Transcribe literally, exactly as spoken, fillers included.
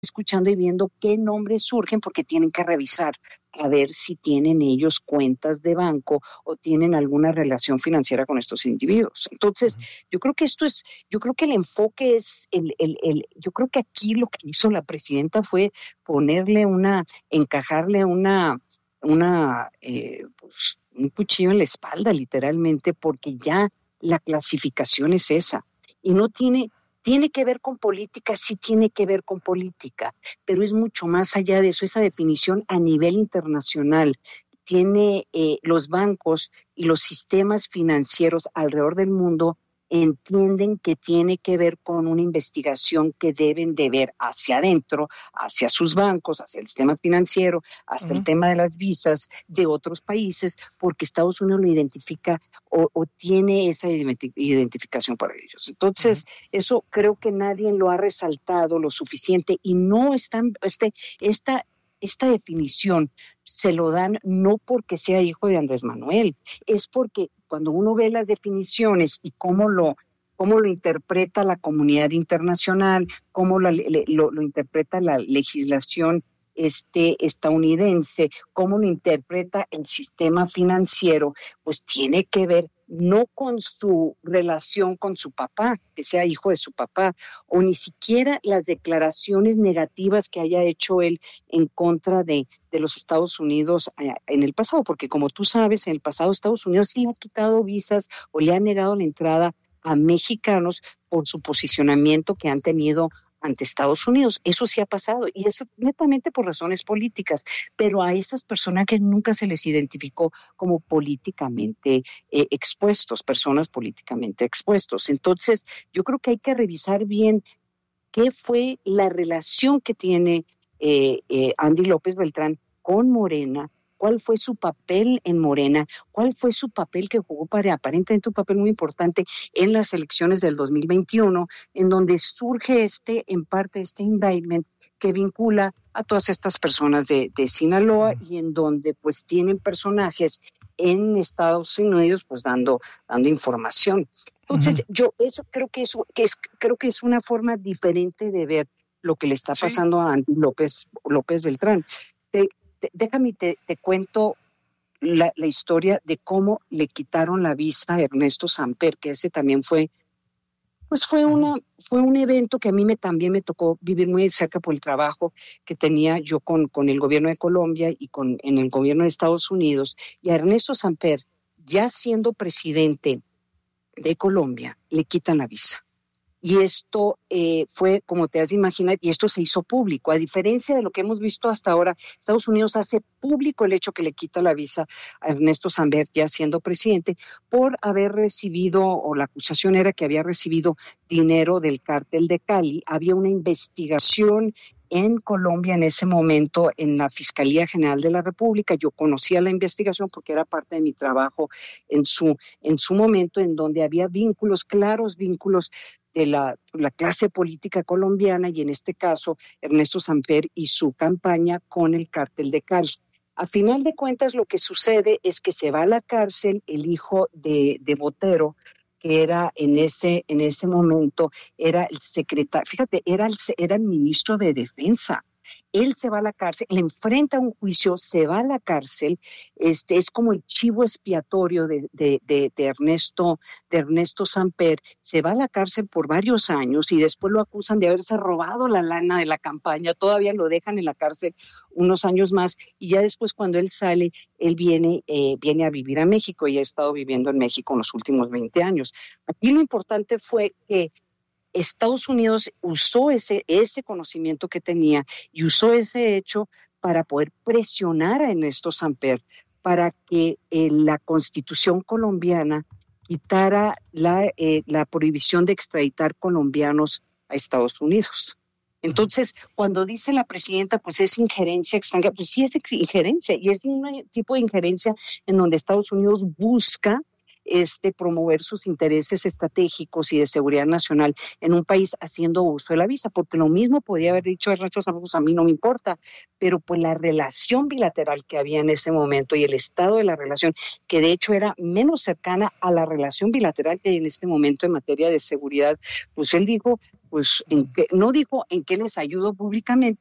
escuchando y viendo qué nombres surgen porque tienen que revisar a ver si tienen ellos cuentas de banco o tienen alguna relación financiera con estos individuos. Entonces, uh-huh. yo creo que esto es, yo creo que el enfoque es, el, el, el, yo creo que aquí lo que hizo la presidenta fue ponerle una, encajarle una, una, eh, pues, un cuchillo en la espalda, literalmente, porque ya la clasificación es esa. Y no tiene, tiene que ver con política, sí tiene que ver con política, pero es mucho más allá de eso. Esa definición a nivel internacional tiene eh, los bancos y los sistemas financieros alrededor del mundo entienden que tiene que ver con una investigación que deben de ver hacia adentro, hacia sus bancos, hacia el sistema financiero, hasta uh-huh. el tema de las visas de otros países, porque Estados Unidos lo identifica o, o tiene esa identificación para ellos. Entonces, uh-huh. eso creo que nadie lo ha resaltado lo suficiente y no están, este, esta, esta definición se lo dan no porque sea hijo de Andrés Manuel, es porque cuando uno ve las definiciones y cómo lo, cómo lo interpreta la comunidad internacional, cómo lo, lo, lo interpreta la legislación este, estadounidense, cómo lo interpreta el sistema financiero, pues tiene que ver no con su relación con su papá, que sea hijo de su papá, o ni siquiera las declaraciones negativas que haya hecho él en contra de, de los Estados Unidos eh, en el pasado, porque como tú sabes, en el pasado Estados Unidos sí le ha quitado visas o le ha negado la entrada a mexicanos por su posicionamiento que han tenido ante Estados Unidos. Eso sí ha pasado, y eso netamente por razones políticas, pero a esas personas que nunca se les identificó como políticamente eh, expuestos, personas políticamente expuestos. Entonces, yo creo que hay que revisar bien qué fue la relación que tiene eh, eh, Andy López Beltrán con Morena, cuál fue su papel en Morena, cuál fue su papel que jugó para aparentemente un papel muy importante en las elecciones del dos mil veintiuno, en donde surge este, en parte, este indictment que vincula a todas estas personas de, de Sinaloa y en donde pues tienen personajes en Estados Unidos pues dando, dando información. Entonces, uh-huh. yo eso creo que eso que es creo que es una forma diferente de ver lo que le está pasando sí. a Andy López López Beltrán. Te, te, déjame te, te cuento la, la historia de cómo le quitaron la visa a Ernesto Samper, que ese también fue pues fue una fue un evento que a mí me también me tocó vivir muy de cerca por el trabajo que tenía yo con con el gobierno de Colombia y con en el gobierno de Estados Unidos, y a Ernesto Samper, ya siendo presidente de Colombia, le quitan la visa. Y esto eh, fue, como te has de imaginar, y esto se hizo público. A diferencia de lo que hemos visto hasta ahora, Estados Unidos hace público el hecho que le quita la visa a Ernesto Samper, ya siendo presidente, por haber recibido, o la acusación era que había recibido dinero del cártel de Cali. Había una investigación en Colombia en ese momento en la Fiscalía General de la República. Yo conocía la investigación porque era parte de mi trabajo en su, en su momento, en donde había vínculos, claros vínculos de la, la clase política colombiana, y en este caso Ernesto Samper y su campaña con el cártel de Cali. A final de cuentas, lo que sucede es que se va a la cárcel el hijo de, de Botero, que era en ese, en ese momento, era el secretario, fíjate, era el, era el ministro de Defensa. Él se va a la cárcel, le enfrenta a un juicio, se va a la cárcel, este es como el chivo expiatorio de, de, de, de Ernesto, de Ernesto Samper, se va a la cárcel por varios años y después lo acusan de haberse robado la lana de la campaña, todavía lo dejan en la cárcel unos años más, y ya después cuando él sale, él viene, eh, viene a vivir a México y ha estado viviendo en México en los últimos veinte años. Aquí lo importante fue que Estados Unidos usó ese, ese conocimiento que tenía y usó ese hecho para poder presionar a Ernesto Samper para que eh, la Constitución colombiana quitara la, eh, la prohibición de extraditar colombianos a Estados Unidos. Entonces, cuando dice la presidenta, pues es injerencia extranjera, pues sí es injerencia, y es un tipo de injerencia en donde Estados Unidos busca Este, promover sus intereses estratégicos y de seguridad nacional en un país haciendo uso de la visa, porque lo mismo podía haber dicho Ernesto Samper, a mí no me importa, pero pues la relación bilateral que había en ese momento y el estado de la relación, que de hecho era menos cercana a la relación bilateral que hay en este momento en materia de seguridad, pues él dijo, pues, en qué, no dijo en qué les ayudo públicamente,